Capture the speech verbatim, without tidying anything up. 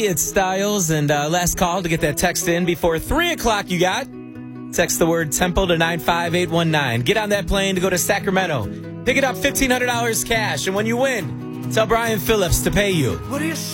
It's Styles, and uh, last call to get that text in before three o'clock you got. Text the word Temple to nine five eight one nine. Get on that plane to go to Sacramento. Pick it up fifteen hundred dollars cash, and when you win, tell Brian Phillips to pay you.